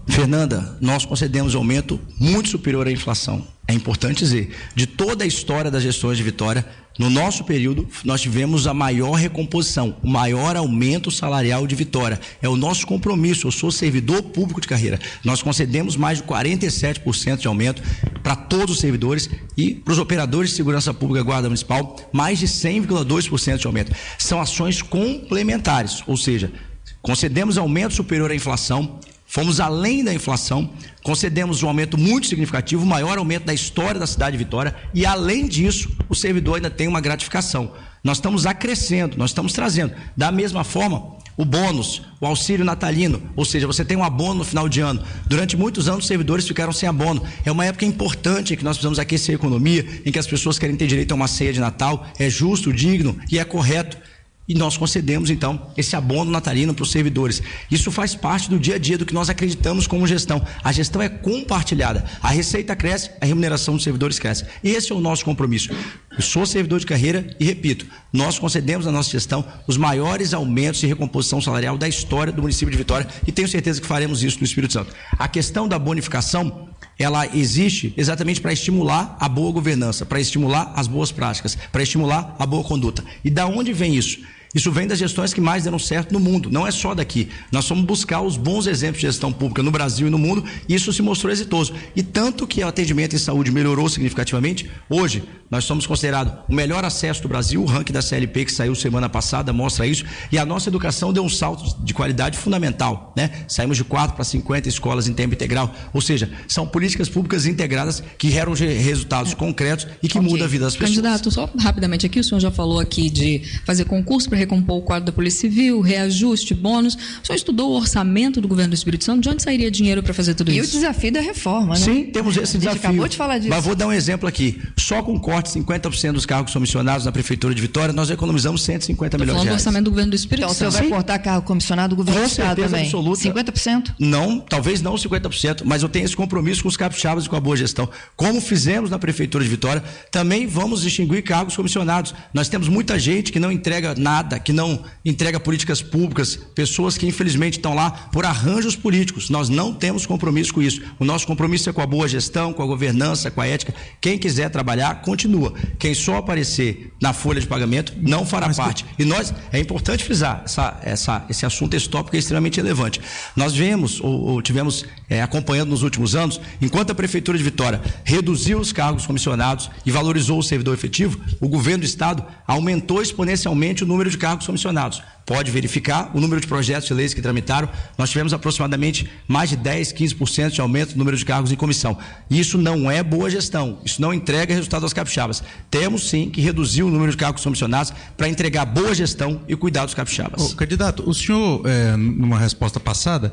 Fernanda, nós concedemos aumento muito superior à inflação. É importante dizer, de toda a história das gestões de Vitória, no nosso período, nós tivemos a maior recomposição, o maior aumento salarial de Vitória. É o nosso compromisso, eu sou servidor público de carreira. Nós concedemos mais de 47% de aumento para todos os servidores e para os operadores de segurança pública e guarda municipal, mais de 100,2% de aumento. São ações complementares, ou seja, concedemos aumento superior à inflação, fomos além da inflação, concedemos um aumento muito significativo, o maior aumento da história da cidade de Vitória e, além disso, o servidor ainda tem uma gratificação. Nós estamos acrescendo, nós estamos trazendo. Da mesma forma, o bônus, o auxílio natalino, ou seja, você tem um abono no final de ano. Durante muitos anos, os servidores ficaram sem abono. É uma época importante em que nós precisamos aquecer a economia, em que as pessoas querem ter direito a uma ceia de Natal. É justo, digno e é correto. E nós concedemos, então, esse abono natalino para os servidores. Isso faz parte do dia a dia do que nós acreditamos como gestão. A gestão é compartilhada. A receita cresce, a remuneração dos servidores cresce. Esse é o nosso compromisso. Eu sou servidor de carreira e, repito, nós concedemos na nossa gestão os maiores aumentos de recomposição salarial da história do município de Vitória e tenho certeza que faremos isso no Espírito Santo. A questão da bonificação, ela existe exatamente para estimular a boa governança, para estimular as boas práticas, para estimular a boa conduta. E da onde vem isso? Isso vem das gestões que mais deram certo no mundo, não é só daqui. Nós fomos buscar os bons exemplos de gestão pública no Brasil e no mundo e isso se mostrou exitoso. E tanto que o atendimento em saúde melhorou significativamente, hoje nós somos considerados o melhor acesso do Brasil, o ranking da CLP que saiu semana passada mostra isso, e a nossa educação deu um salto de qualidade fundamental, né? Saímos de 4 para 50 escolas em tempo integral, ou seja, são políticas públicas integradas que geram resultados concretos e que mudam a vida das pessoas. Candidato, só rapidamente aqui, o senhor já falou aqui de fazer concurso para recompor o quadro da Polícia Civil, reajuste, bônus. O senhor estudou o orçamento do governo do Espírito Santo? De onde sairia dinheiro para fazer tudo isso? E o desafio da reforma, né? Sim, temos esse desafio. A gente acabou de falar disso. Mas vou dar um exemplo aqui. Só com corte de 50% dos cargos comissionados na Prefeitura de Vitória, nós economizamos 150 milhões de reais. Falando do orçamento do governo do Espírito Santo. Então o senhor vai cortar cargo comissionado do governo do Estado também? Absoluta. 50%? Não, talvez não 50%, mas eu tenho esse compromisso com os capixabas e com a boa gestão. Como fizemos na Prefeitura de Vitória, também vamos distinguir cargos comissionados. Nós temos muita gente que não entrega nada, que não entrega políticas públicas, pessoas que infelizmente estão lá por arranjos políticos. Nós não temos compromisso com isso. O nosso compromisso é com a boa gestão, com a governança, com a ética. Quem quiser trabalhar, continua. Quem só aparecer na folha de pagamento não fará parte. E nós, é importante frisar, esse assunto, esse tópico é extremamente relevante. Nós vemos, ou tivemos acompanhando nos últimos anos, enquanto a Prefeitura de Vitória reduziu os cargos comissionados e valorizou o servidor efetivo, o governo do Estado aumentou exponencialmente o número de cargos comissionados. Pode verificar o número de projetos de leis que tramitaram. Nós tivemos aproximadamente mais de 10, 15% de aumento no número de cargos em comissão. Isso não é boa gestão, isso não entrega resultado aos capixabas. Temos sim que reduzir o número de cargos comissionados para entregar boa gestão e cuidar dos capixabas. Candidato, o senhor, numa resposta passada,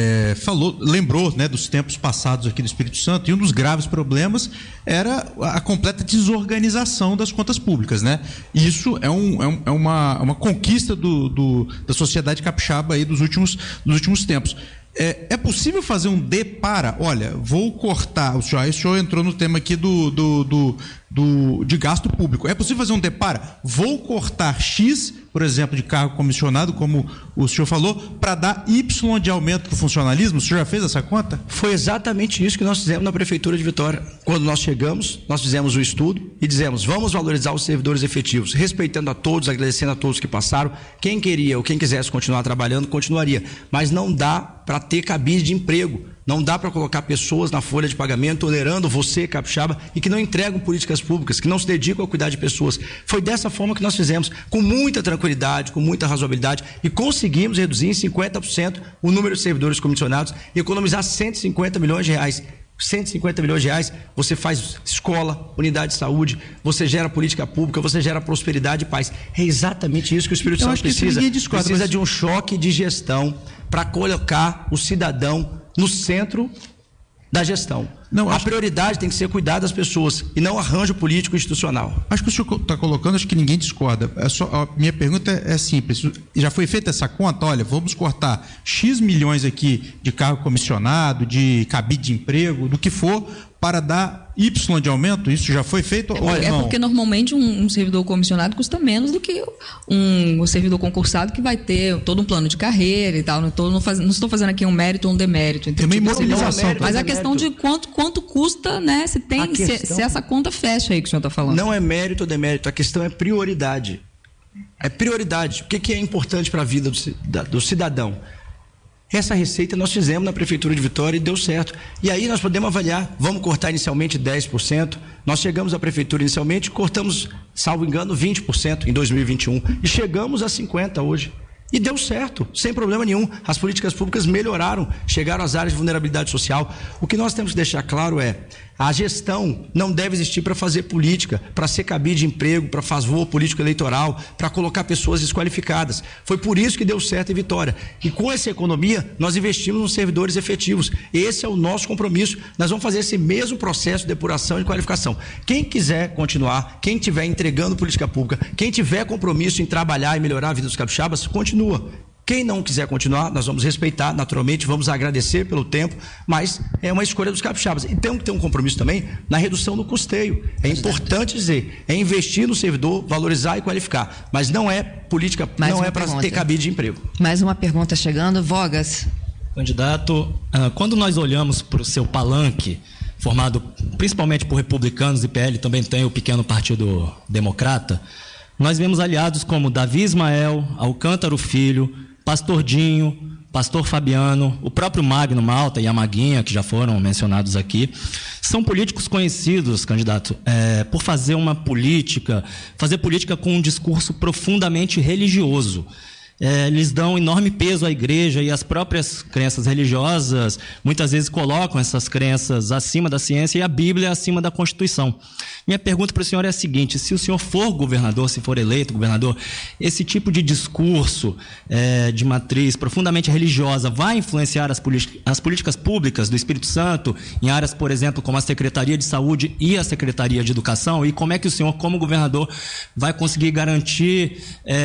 lembrou, né, dos tempos passados aqui do Espírito Santo, e um dos graves problemas era a completa desorganização das contas públicas, né? Isso é uma conquista da sociedade capixaba aí dos últimos tempos. É possível fazer um olha, vou cortar, o senhor entrou no tema aqui de gasto público. É possível fazer um vou cortar X, por exemplo, de cargo comissionado, como o senhor falou, para dar Y de aumento para o funcionalismo? O senhor já fez essa conta? Foi exatamente isso que nós fizemos na Prefeitura de Vitória. Quando nós chegamos, nós fizemos o estudo e dizemos, vamos valorizar os servidores efetivos, respeitando a todos, agradecendo a todos que passaram. Quem queria ou quem quisesse continuar trabalhando, continuaria. Mas não dá para ter cabide de emprego. Não dá para colocar pessoas na folha de pagamento tolerando você, capixaba, e que não entregam políticas públicas, que não se dedicam a cuidar de pessoas. Foi dessa forma que nós fizemos, com muita tranquilidade, com muita razoabilidade, e conseguimos reduzir em 50% o número de servidores comissionados e economizar 150 milhões de reais. 150 milhões de reais, você faz escola, unidade de saúde, você gera política pública, você gera prosperidade e paz. É exatamente isso que o Espírito Santo precisa. Precisa de um choque de gestão para colocar o cidadão no centro da gestão. A prioridade tem que ser cuidar das pessoas e não arranjo político institucional. Acho que o senhor está colocando, acho que ninguém discorda. A minha pergunta é simples. Já foi feita essa conta? Olha, vamos cortar X milhões aqui de cargo comissionado, de cabide de emprego, do que for, para dar Y de aumento? Isso já foi feito ou não? Porque normalmente um servidor comissionado custa menos do que um servidor concursado que vai ter todo um plano de carreira e tal. Não estou fazendo aqui um mérito ou um demérito. Tem uma imobilização. Mas a questão de quanto custa, né? Se essa conta fecha aí que o senhor está falando. Não é mérito ou demérito, a questão é prioridade. É prioridade. O que é importante para a vida do cidadão? Essa receita nós fizemos na Prefeitura de Vitória e deu certo. E aí nós podemos avaliar, vamos cortar inicialmente 10%. Nós chegamos à Prefeitura inicialmente, cortamos, salvo engano, 20% em 2021. E chegamos a 50% hoje. E deu certo, sem problema nenhum. As políticas públicas melhoraram, chegaram às áreas de vulnerabilidade social. O que nós temos que deixar claro é: a gestão não deve existir para fazer política, para ser cabide de emprego, para favor político eleitoral, para colocar pessoas desqualificadas. Foi por isso que deu certo em Vitória. E com essa economia, nós investimos nos servidores efetivos. Esse é o nosso compromisso. Nós vamos fazer esse mesmo processo de depuração e qualificação. Quem quiser continuar, quem estiver entregando política pública, quem tiver compromisso em trabalhar e melhorar a vida dos capixabas, continua. Quem não quiser continuar, nós vamos respeitar, naturalmente, vamos agradecer pelo tempo, mas é uma escolha dos capixabas. E temos que ter um compromisso também na redução do custeio. É importante dizer, é investir no servidor, valorizar e qualificar. Mas não é política, não é para ter cabide de emprego. Mais uma pergunta chegando. Vogas. Candidato, quando nós olhamos para o seu palanque, formado principalmente por republicanos e PL, também tem o pequeno Partido Democrata, nós vemos aliados como Davi Ismael, Alcântara Filho, Pastor Dinho, Pastor Fabiano, o próprio Magno Malta e a Maguinha, que já foram mencionados aqui. São políticos conhecidos, candidato, por fazer política com um discurso profundamente religioso. Eles dão enorme peso à igreja e as próprias crenças religiosas muitas vezes colocam essas crenças acima da ciência e a Bíblia acima da Constituição. Minha pergunta para o senhor é a seguinte: se o senhor for governador, se for eleito governador, esse tipo de discurso de matriz profundamente religiosa vai influenciar as políticas públicas do Espírito Santo em áreas, por exemplo, como a Secretaria de Saúde e a Secretaria de Educação? E como é que o senhor, como governador, vai conseguir garantir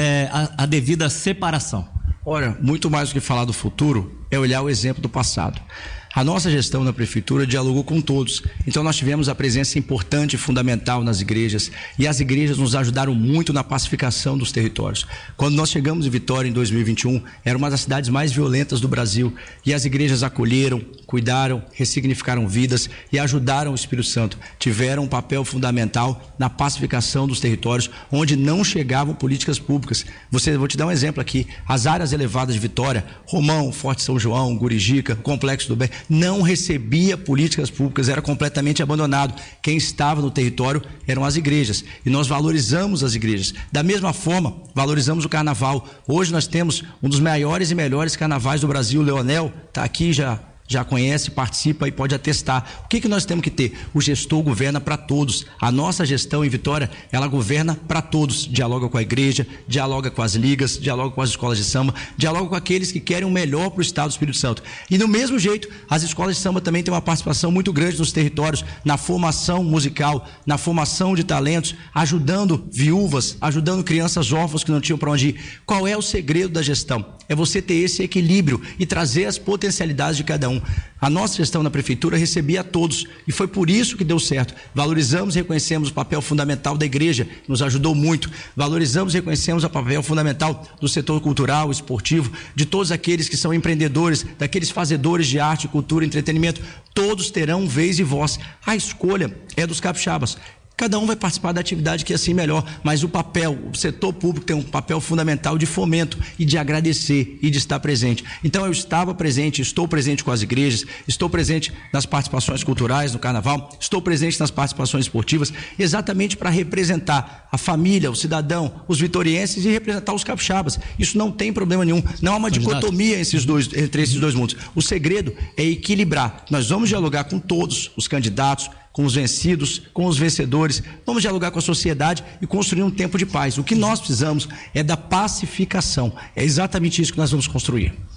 a devida separação? Ora, muito mais do que falar do futuro, é olhar o exemplo do passado. A nossa gestão na prefeitura dialogou com todos. Então nós tivemos a presença importante e fundamental nas igrejas, e as igrejas nos ajudaram muito na pacificação dos territórios. Quando nós chegamos em Vitória em 2021, era uma das cidades mais violentas do Brasil, e as igrejas acolheram, cuidaram, ressignificaram vidas e ajudaram o Espírito Santo. Tiveram um papel fundamental na pacificação dos territórios onde não chegavam políticas públicas. Vou te dar um exemplo aqui: as áreas elevadas de Vitória, Romão, Forte São João, Gurijica, Complexo do Bem, não recebia políticas públicas, era completamente abandonado. Quem estava no território eram as igrejas, e nós valorizamos as igrejas. Da mesma forma, valorizamos o carnaval. Hoje nós temos um dos maiores e melhores carnavais do Brasil. O Leonel está aqui, já conhece, participa e pode atestar. O que nós temos que ter? O gestor governa para todos. A nossa gestão em Vitória, ela governa para todos. Dialoga com a igreja, dialoga com as ligas, dialoga com as escolas de samba, dialoga com aqueles que querem o melhor para o Estado do Espírito Santo. E do mesmo jeito, as escolas de samba também têm uma participação muito grande nos territórios, na formação musical, na formação de talentos, ajudando viúvas, ajudando crianças órfãs que não tinham para onde ir. Qual é o segredo da gestão? É você ter esse equilíbrio e trazer as potencialidades de cada um. A nossa gestão na prefeitura recebia a todos, e foi por isso que deu certo. Valorizamos e reconhecemos o papel fundamental da igreja, que nos ajudou muito. Valorizamos e reconhecemos o papel fundamental do setor cultural, esportivo, de todos aqueles que são empreendedores, daqueles fazedores de arte, cultura, entretenimento. Todos terão vez e voz. A escolha é dos capixabas. Cada um vai participar da atividade que é assim melhor, mas o setor público tem um papel fundamental de fomento e de agradecer e de estar presente. Então eu estava presente, estou presente com as igrejas, estou presente nas participações culturais, no carnaval, estou presente nas participações esportivas, exatamente para representar a família, o cidadão, os vitorienses e representar os capixabas. Isso não tem problema nenhum, não há uma dicotomia entre esses dois mundos. O segredo é equilibrar. Nós vamos dialogar com todos os candidatos, com os vencidos, com os vencedores, vamos dialogar com a sociedade e construir um tempo de paz. O que nós precisamos é da pacificação. É exatamente isso que nós vamos construir.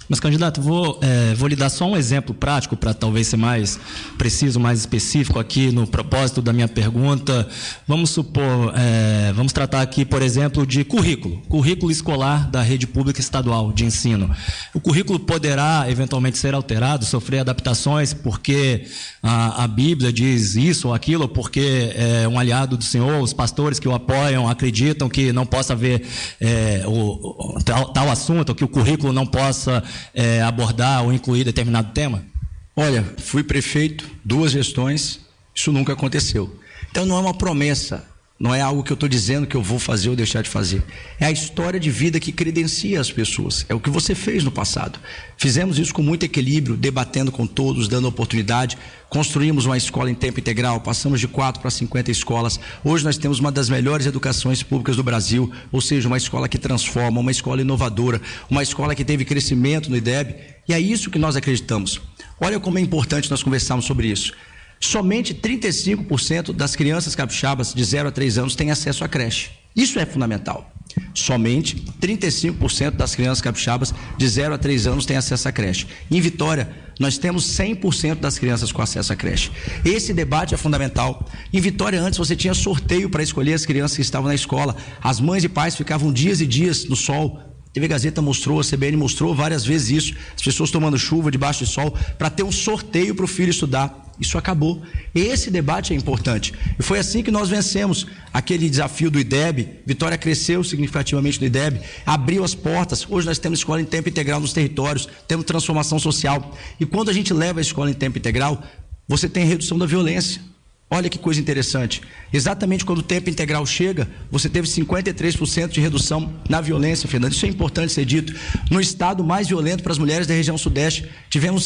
Mas, candidato, vou lhe dar só um exemplo prático para talvez ser mais preciso, mais específico aqui no propósito da minha pergunta. Vamos supor, vamos tratar aqui, por exemplo, de currículo escolar da rede pública estadual de ensino. O currículo poderá eventualmente ser alterado, sofrer adaptações, porque a Bíblia diz isso ou aquilo, ou porque um aliado do senhor, os pastores que o apoiam, acreditam que não possa haver tal assunto, ou que o currículo não possa abordar ou incluir determinado tema? Olha, fui prefeito 2 gestões, isso nunca aconteceu. Então não é uma promessa, não é algo que eu estou dizendo que eu vou fazer ou deixar de fazer. É a história de vida que credencia as pessoas, é o que você fez no passado. Fizemos isso com muito equilíbrio, debatendo com todos, dando oportunidade, construímos uma escola em tempo integral, passamos de 4 para 50 escolas. Hoje nós temos uma das melhores educações públicas do Brasil, ou seja, uma escola que transforma, uma escola inovadora, uma escola que teve crescimento no IDEB, e é isso que nós acreditamos. Olha como é importante nós conversarmos sobre isso. Somente 35% das crianças capixabas de 0 a 3 anos têm acesso à creche. Isso é fundamental. Somente 35% das crianças capixabas de 0 a 3 anos têm acesso à creche. Em Vitória, nós temos 100% das crianças com acesso à creche. Esse debate é fundamental. Em Vitória, antes, você tinha sorteio para escolher as crianças que estavam na escola. As mães e pais ficavam dias e dias no sol. A TV Gazeta mostrou, a CBN mostrou várias vezes isso. As pessoas tomando chuva debaixo do sol para ter um sorteio para o filho estudar. Isso acabou. Esse debate é importante. E foi assim que nós vencemos aquele desafio do IDEB. Vitória cresceu significativamente no IDEB, abriu as portas. Hoje nós temos escola em tempo integral nos territórios, temos transformação social. E quando a gente leva a escola em tempo integral, você tem redução da violência. Olha que coisa interessante. Exatamente quando o tempo integral chega, você teve 53% de redução na violência, Fernando. Isso é importante ser dito. No estado mais violento para as mulheres da região sudeste, tivemos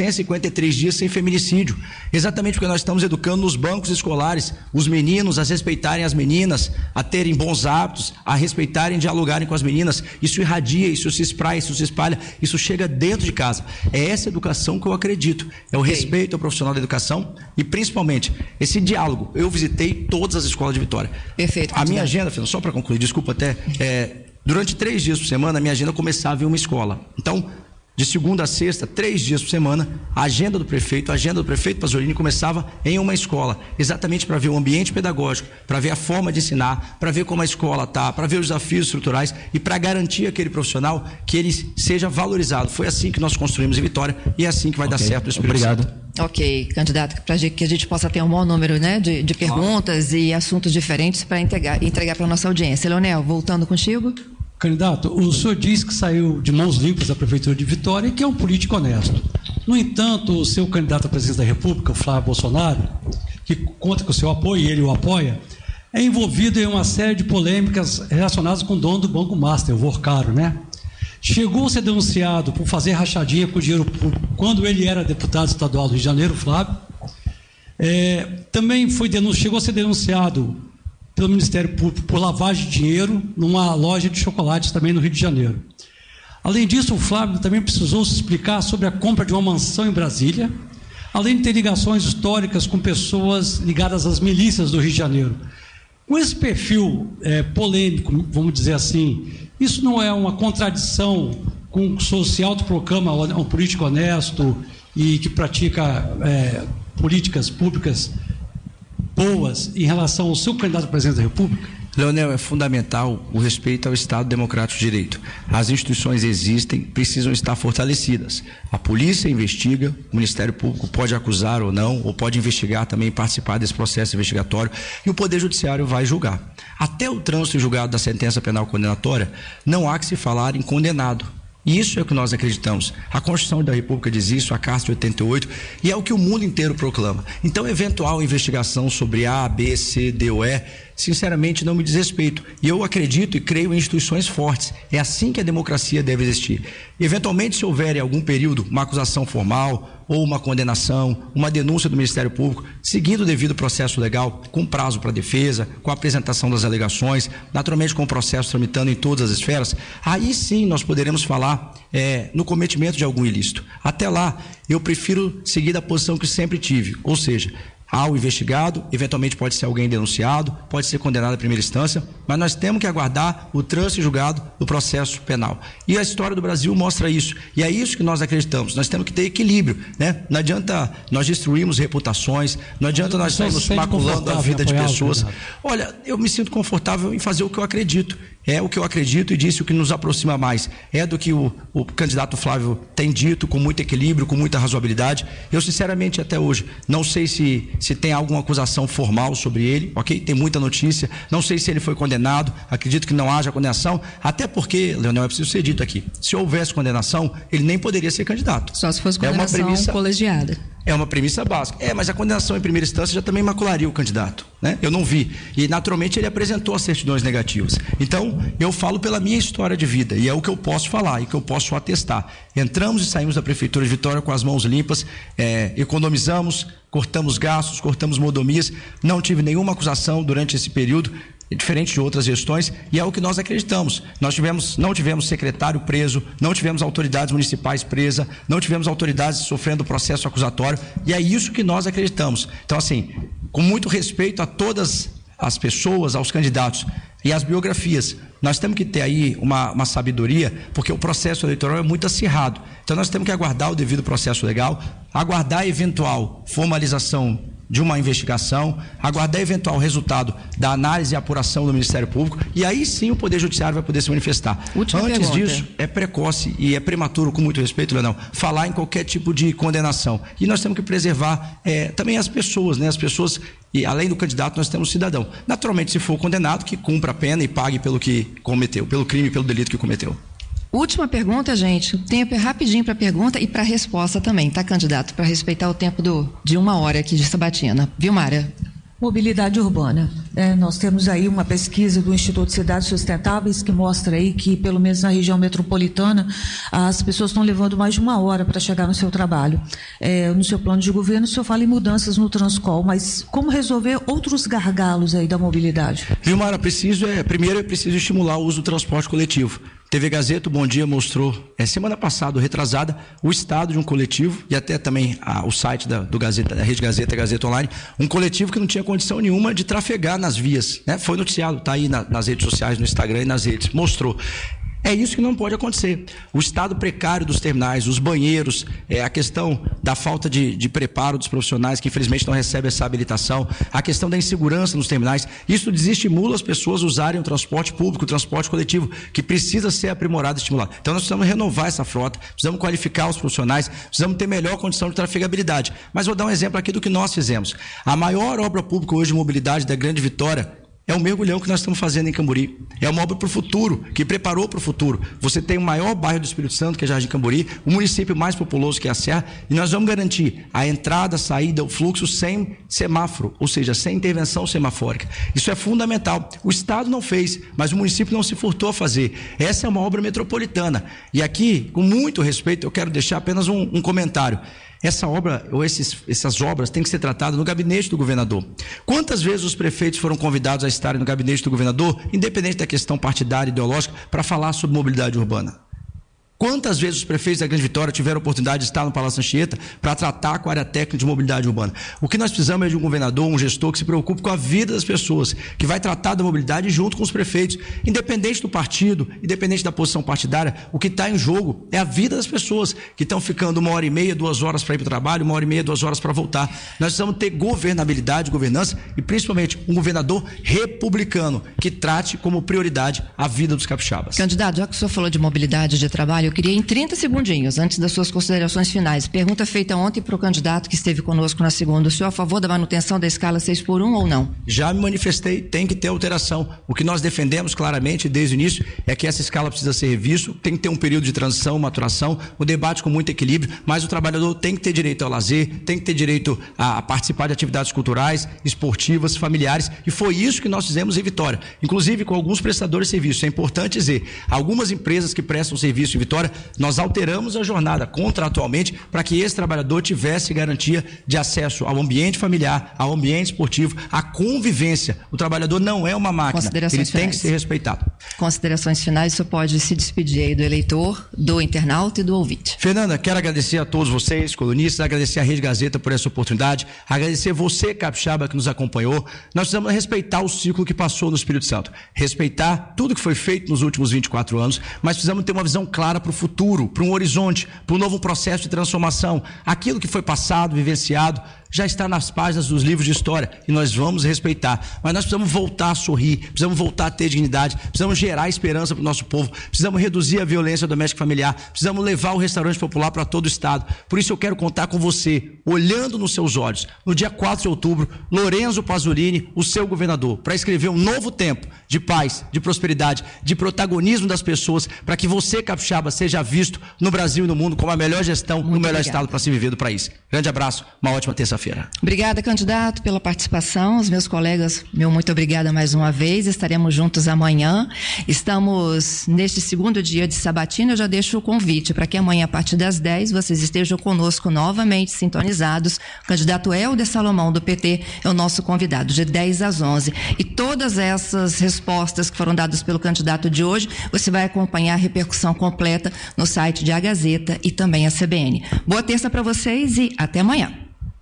653 dias sem feminicídio. Exatamente porque nós estamos educando nos bancos escolares os meninos a respeitarem as meninas, a terem bons hábitos, a respeitarem e dialogarem com as meninas. Isso irradia, isso se espraia, isso se espalha, isso chega dentro de casa. É essa educação que eu acredito. É o respeito ao profissional da educação e, principalmente, esse diálogo. Eu visitei todas as escolas de Vitória. Perfeito. A minha agenda, Fernando, só para concluir, desculpa até, durante 3 dias por semana, a minha agenda começava em uma escola. Então, de segunda a sexta, 3 dias por semana, a agenda do prefeito Pasolini começava em uma escola, exatamente para ver o ambiente pedagógico, para ver a forma de ensinar, para ver como a escola está, para ver os desafios estruturais e para garantir aquele profissional que ele seja valorizado. Foi assim que nós construímos em Vitória e é assim que vai dar certo o Espírito Santo. Ok, candidato, para que a gente possa ter um bom número, né, de perguntas e assuntos diferentes para entregar para a nossa audiência. Leonel, voltando contigo. Candidato, o senhor diz que saiu de mãos limpas da Prefeitura de Vitória e que é um político honesto. No entanto, o seu candidato à presidência da República, o Flávio Bolsonaro, que conta com o seu apoio e ele o apoia, é envolvido em uma série de polêmicas relacionadas com o dono do Banco Master, o Vorcaro, né? Chegou a ser denunciado por fazer rachadinha com o dinheiro público quando ele era deputado estadual do Rio de Janeiro, Flávio. Também chegou a ser denunciado pelo Ministério Público por lavagem de dinheiro numa loja de chocolates também no Rio de Janeiro. Além disso, o Flávio também precisou se explicar sobre a compra de uma mansão em Brasília, além de ter ligações históricas com pessoas ligadas às milícias do Rio de Janeiro. Com esse perfil polêmico, vamos dizer assim, isso não é uma contradição com o senhor se autoproclama um político honesto e que pratica políticas públicas boas em relação ao seu candidato à presidência da República? Leonel, é fundamental o respeito ao Estado Democrático de Direito. As instituições existem, precisam estar fortalecidas. A polícia investiga, o Ministério Público pode acusar ou não, ou pode investigar também, participar desse processo investigatório, e o Poder Judiciário vai julgar. Até o trânsito julgado da sentença penal condenatória, não há que se falar em condenado. E isso é o que nós acreditamos. A Constituição da República diz isso, a Carta de 88, e é o que o mundo inteiro proclama. Então, eventual investigação sobre A, B, C, D ou E, sinceramente não me diz respeito. E eu acredito e creio em instituições fortes. É assim que a democracia deve existir. Eventualmente, se houver em algum período uma acusação formal ou uma condenação, uma denúncia do Ministério Público, seguindo o devido processo legal, com prazo para defesa, com a apresentação das alegações, naturalmente com o processo tramitando em todas as esferas, aí sim nós poderemos falar no cometimento de algum ilícito. Até lá, eu prefiro seguir da posição que sempre tive, ou seja, ao investigado, eventualmente pode ser alguém denunciado, pode ser condenado à primeira instância, mas nós temos que aguardar o trânsito julgado do processo penal. E a história do Brasil mostra isso, e é isso que nós acreditamos. Nós temos que ter equilíbrio, né? Não adianta nós destruirmos reputações, não adianta nós sairmos maculando a vida de pessoas. Olha, eu me sinto confortável em fazer o que eu acredito. É o que eu acredito e disse o que nos aproxima mais. É do que o candidato Flávio tem dito, com muito equilíbrio, com muita razoabilidade. Eu, sinceramente, até hoje, não sei se tem alguma acusação formal sobre ele, ok? Tem muita notícia. Não sei se ele foi condenado. Acredito que não haja condenação. Até porque, Leonel, é preciso ser dito aqui, se houvesse condenação, ele nem poderia ser candidato. Só se fosse condenação colegiada. É uma premissa básica. Mas a condenação em primeira instância já também macularia o candidato, né? Eu não vi. E, naturalmente, ele apresentou as certidões negativas. Então, eu falo pela minha história de vida, e é o que eu posso falar, e que eu posso atestar. Entramos e saímos da Prefeitura de Vitória com as mãos limpas, economizamos, cortamos gastos, cortamos mordomias, não tive nenhuma acusação durante esse período, diferente de outras gestões, e é o que nós acreditamos. Não tivemos secretário preso, não tivemos autoridades municipais presas, não tivemos autoridades sofrendo processo acusatório, e é isso que nós acreditamos. Então, assim, com muito respeito a todas as pessoas, aos candidatos e às biografias, nós temos que ter aí uma sabedoria, porque o processo eleitoral é muito acirrado. Então, nós temos que aguardar o devido processo legal, aguardar a eventual formalização de uma investigação, aguardar eventual resultado da análise e apuração do Ministério Público, e aí sim o Poder Judiciário vai poder se manifestar. Antes disso, é precoce e é prematuro, com muito respeito, Leonel, falar em qualquer tipo de condenação. E nós temos que preservar também as pessoas, né? As pessoas, e além do candidato, nós temos o cidadão. Naturalmente, se for condenado, que cumpra a pena e pague pelo que cometeu, pelo crime, pelo delito que cometeu. Última pergunta, gente. Tempo é rapidinho para pergunta e para resposta também, tá, candidato? Para respeitar o tempo de 1 hora aqui de sabatina. Viu, Mara? Mobilidade urbana. Nós temos aí uma pesquisa do Instituto de Cidades Sustentáveis que mostra aí que, pelo menos na região metropolitana, as pessoas estão levando mais de 1 hora para chegar no seu trabalho. No seu plano de governo, o senhor fala em mudanças no Transcol, mas como resolver outros gargalos aí da mobilidade? Viu, Mara? Primeiro é preciso estimular o uso do transporte coletivo. TV Gazeta, Bom Dia, mostrou, semana passada, retrasada, o estado de um coletivo, e até também o site da Rede Gazeta, Gazeta Online, um coletivo que não tinha condição nenhuma de trafegar nas vias, né? Foi noticiado, está aí nas redes sociais, no Instagram e nas redes, mostrou. É isso que não pode acontecer. O estado precário dos terminais, os banheiros, a questão da falta de preparo dos profissionais que infelizmente não recebem essa habilitação, a questão da insegurança nos terminais, isso desestimula as pessoas a usarem o transporte público, o transporte coletivo, que precisa ser aprimorado e estimulado. Então nós precisamos renovar essa frota, precisamos qualificar os profissionais, precisamos ter melhor condição de trafegabilidade. Mas vou dar um exemplo aqui do que nós fizemos. A maior obra pública hoje de mobilidade da Grande Vitória é o mergulhão que nós estamos fazendo em Camburi. É uma obra para o futuro, que preparou para o futuro. Você tem o maior bairro do Espírito Santo, que é Jardim Camburi, o município mais populoso, que é a Serra, e nós vamos garantir a entrada, a saída, o fluxo sem semáforo, ou seja, sem intervenção semafórica. Isso é fundamental. O Estado não fez, mas o município não se furtou a fazer. Essa é uma obra metropolitana. E aqui, com muito respeito, eu quero deixar apenas um comentário. Essa obra, ou essas obras, têm que ser tratadas no gabinete do governador. Quantas vezes os prefeitos foram convidados a estarem no gabinete do governador, independente da questão partidária e ideológica, para falar sobre mobilidade urbana? Quantas vezes os prefeitos da Grande Vitória tiveram a oportunidade de estar no Palácio Anchieta para tratar com a área técnica de mobilidade urbana? O que nós precisamos é de um governador, um gestor que se preocupe com a vida das pessoas, que vai tratar da mobilidade junto com os prefeitos. Independente do partido, independente da posição partidária, o que está em jogo é a vida das pessoas que estão ficando 1h30, 2 horas para ir para o trabalho, 1h30, 2 horas para voltar. Nós precisamos ter governabilidade, governança e principalmente um governador republicano que trate como prioridade a vida dos capixabas. Candidato, já que o senhor falou de mobilidade de trabalho, eu queria em 30 segundinhos, antes das suas considerações finais, pergunta feita ontem para o candidato que esteve conosco na segunda, o senhor é a favor da manutenção da escala 6x1 ou não? Já me manifestei, tem que ter alteração. O que nós defendemos claramente desde o início é que essa escala precisa ser revista, tem que ter um período de transição, maturação, o debate com muito equilíbrio, mas o trabalhador tem que ter direito ao lazer, tem que ter direito a participar de atividades culturais, esportivas, familiares, e foi isso que nós fizemos em Vitória, inclusive com alguns prestadores de serviços. É importante dizer, algumas empresas que prestam serviço em Vitória Vitória, nós alteramos a jornada contratualmente para que esse trabalhador tivesse garantia de acesso ao ambiente familiar, ao ambiente esportivo, à convivência. O trabalhador não é uma máquina, ele tem que ser respeitado. Considerações finais, você pode se despedir aí do eleitor, do internauta e do ouvinte. Fernanda, quero agradecer a todos vocês, colunistas, agradecer a Rede Gazeta por essa oportunidade, agradecer você, capixaba, que nos acompanhou. Nós precisamos respeitar o ciclo que passou no Espírito Santo, respeitar tudo que foi feito nos últimos 24 anos, mas precisamos ter uma visão clara para o futuro, para um horizonte, para um novo processo de transformação. Aquilo que foi passado, vivenciado, já está nas páginas dos livros de história e nós vamos respeitar. Mas nós precisamos voltar a sorrir, precisamos voltar a ter dignidade, precisamos gerar esperança para o nosso povo, precisamos reduzir a violência doméstica e familiar, precisamos levar o restaurante popular para todo o estado. Por isso eu quero contar com você, olhando nos seus olhos, no dia 4 de outubro, Lorenzo Pasolini, o seu governador, para escrever um novo tempo de paz, de prosperidade, de protagonismo das pessoas, para que você, capixaba, seja visto no Brasil e no mundo como a melhor gestão, no melhor estado para se viver do país. Grande abraço, uma ótima terça-feira. Obrigada, candidato, pela participação. Os meus colegas, muito obrigada mais uma vez. Estaremos juntos amanhã. Estamos neste segundo dia de sabatina. Eu já deixo o convite para que amanhã, a partir das 10, vocês estejam conosco novamente sintonizados. O candidato Helder Salomão, do PT, é o nosso convidado, de 10 às 11. E todas essas respostas que foram dadas pelo candidato de hoje, você vai acompanhar a repercussão completa no site de A Gazeta e também a CBN. Boa terça para vocês e até amanhã.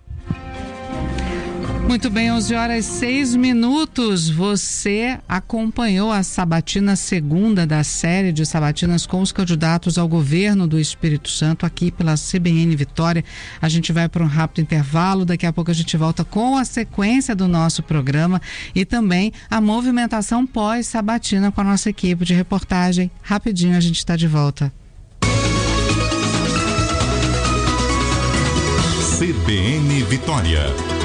Muito bem, 11h06. Você acompanhou a sabatina segunda da série de sabatinas com os candidatos ao governo do Espírito Santo aqui pela CBN Vitória. A gente vai para um rápido intervalo, daqui a pouco a gente volta com a sequência do nosso programa e também a movimentação pós-sabatina com a nossa equipe de reportagem. Rapidinho a gente está de volta. CBN Vitória.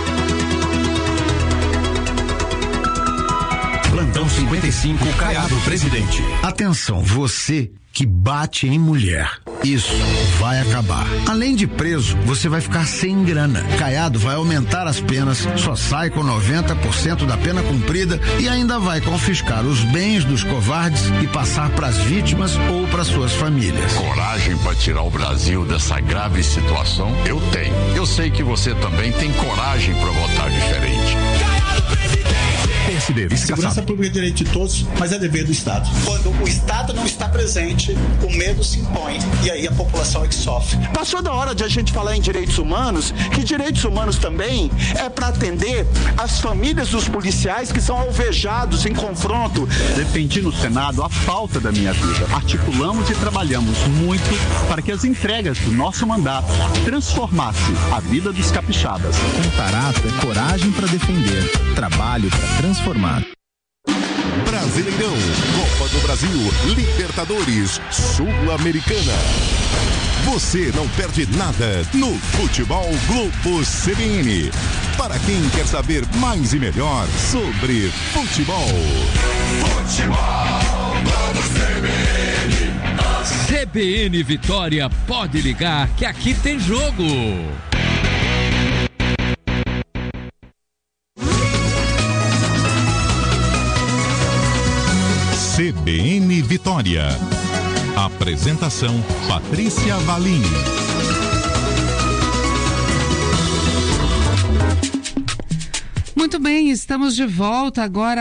Plantão 55, Caiado, presidente. Atenção, você que bate em mulher. Isso vai acabar. Além de preso, você vai ficar sem grana. Caiado vai aumentar as penas, só sai com 90% da pena cumprida e ainda vai confiscar os bens dos covardes e passar para as vítimas ou para suas famílias. Coragem para tirar o Brasil dessa grave situação? Eu tenho. Eu sei que você também tem coragem para votar diferente. Caiado, presidente! Segurança pública é direito de todos, mas é dever do Estado. Quando o Estado não está presente, o medo se impõe e aí a população é que sofre. Passou da hora de a gente falar em direitos humanos, que direitos humanos também é para atender as famílias dos policiais que são alvejados em confronto. Defendi no Senado a pauta da minha vida. Articulamos e trabalhamos muito para que as entregas do nosso mandato transformassem a vida dos capixabas. Contarato é coragem para defender, trabalho para transformar. Brasileirão, Copa do Brasil, Libertadores, Sul-Americana. Você não perde nada no Futebol Globo CBN. Para quem quer saber mais e melhor sobre futebol. Futebol Globo CBN. CBN Vitória, pode ligar que aqui tem jogo. CBN Vitória. Apresentação: Patrícia Valim. Muito bem, estamos de volta agora,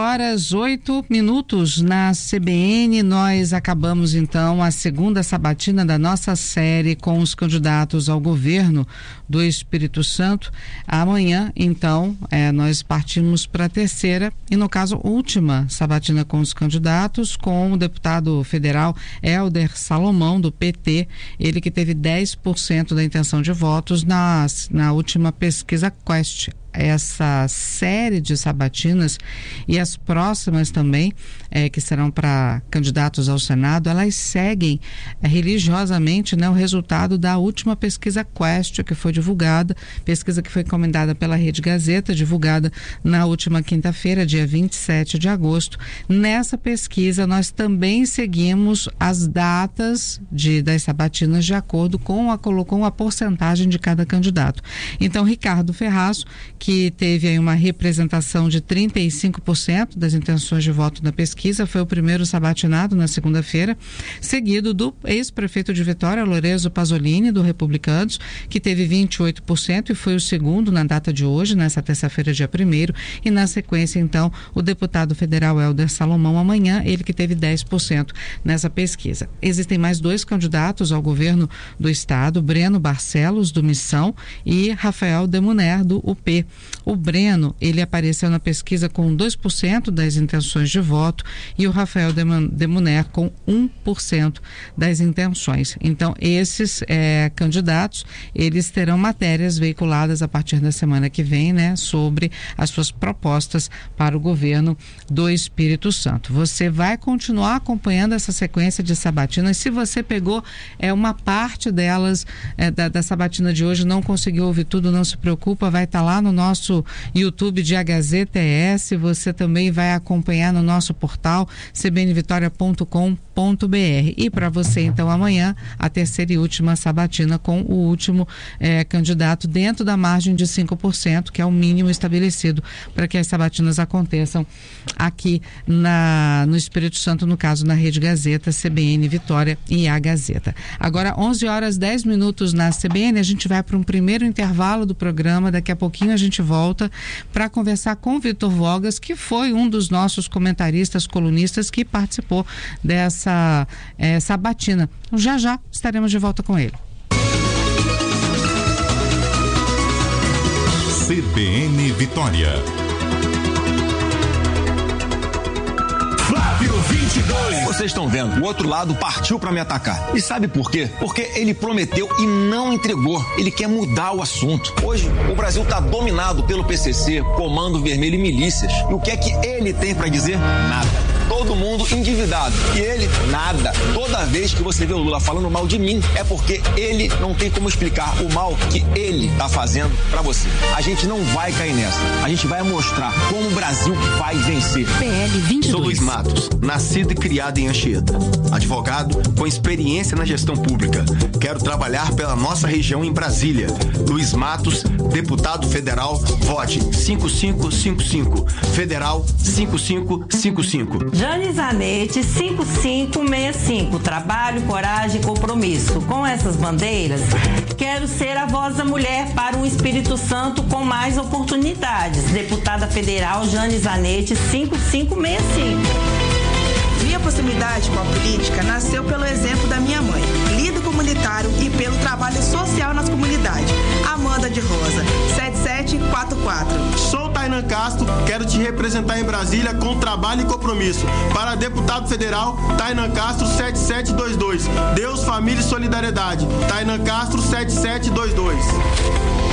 11h08 na CBN. Nós acabamos então a segunda sabatina da nossa série com os candidatos ao governo do Espírito Santo. Amanhã, então, nós partimos para a terceira e, no caso, última sabatina com os candidatos, com o deputado federal Helder Salomão, do PT, ele que teve 10% da intenção de votos na última pesquisa Quest. Essa série de sabatinas e as próximas também, que serão para candidatos ao Senado, elas seguem religiosamente, o resultado da última pesquisa Quest, que foi divulgada, pesquisa que foi encomendada pela Rede Gazeta, divulgada na última quinta-feira, dia 27 de agosto. Nessa pesquisa, nós também seguimos as datas das sabatinas de acordo com a porcentagem de cada candidato. Então, Ricardo Ferraço, que que teve aí uma representação de 35% das intenções de voto na pesquisa, foi o primeiro sabatinado na segunda-feira, seguido do ex-prefeito de Vitória, Lorenzo Pasolini, do Republicanos, que teve 28% e foi o segundo na data de hoje, nessa terça-feira, dia 1º, e na sequência, então, o deputado federal Helder Salomão amanhã, ele que teve 10% nessa pesquisa. Existem mais 2 candidatos ao governo do estado, Breno Barcelos, do Missão, e Rafael Demuner, do UP. O Breno, ele apareceu na pesquisa com 2% das intenções de voto e o Rafael Demuner com 1% das intenções. Então, esses candidatos, eles terão matérias veiculadas a partir da semana que vem, né, sobre as suas propostas para o governo do Espírito Santo. Você vai continuar acompanhando essa sequência de sabatinas. Se você pegou uma parte delas da sabatina de hoje, não conseguiu ouvir tudo, não se preocupa, vai estar lá no nosso YouTube de A Gazeta ES. Você também vai acompanhar no nosso portal cbnvitoria.com.br. E para você, então, amanhã, a terceira e última sabatina com o último candidato dentro da margem de 5%, que é o mínimo estabelecido para que as sabatinas aconteçam aqui no Espírito Santo, no caso na Rede Gazeta, CBN Vitória e A Gazeta. Agora, 11h10 na CBN, a gente vai para um primeiro intervalo do programa. Daqui a pouquinho a gente volta para conversar com o Vitor Vogas, que foi um dos nossos comentaristas, colunistas que participou dessa sabatina. Já estaremos de volta com ele. CBN Vitória. Flávio 22. Vocês estão vendo, o outro lado partiu pra me atacar. E sabe por quê? Porque ele prometeu e não entregou. Ele quer mudar o assunto. Hoje, o Brasil tá dominado pelo PCC, Comando Vermelho e milícias. E o que é que ele tem pra dizer? Nada. Todo mundo endividado. E ele, nada. Toda vez que você vê o Lula falando mal de mim, é porque ele não tem como explicar o mal que ele tá fazendo pra você. A gente não vai cair nessa. A gente vai mostrar como o Brasil vai vencer. PL 22. Sou Luiz Matos, nascido e criado em Anchieta. Advogado com experiência na gestão pública. Quero trabalhar pela nossa região em Brasília. Luiz Matos, deputado federal, vote 5555. Federal 5555. Jane Zanetti, 5565. Trabalho, coragem e compromisso. Com essas bandeiras, quero ser a voz da mulher para um Espírito Santo com mais oportunidades. Deputada federal Jane Zanetti, 5565. Minha proximidade com a política nasceu pelo exemplo da minha mãe, líder comunitário, e pelo trabalho social nas comunidades. Amanda de Rosa, 7744. Sou Tainan Castro, quero te representar em Brasília com trabalho e compromisso. Para deputado federal, Tainan Castro, 7722. Deus, família e solidariedade. Tainan Castro, 7722.